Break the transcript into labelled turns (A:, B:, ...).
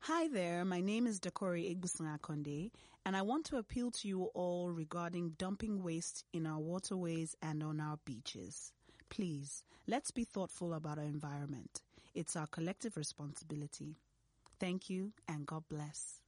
A: Hi there, my name is Dakori Igbusun Akonde, and I want to appeal to you all regarding dumping waste in our waterways and on our beaches. Please, let's be thoughtful about our environment. It's our collective responsibility. Thank you, and God bless.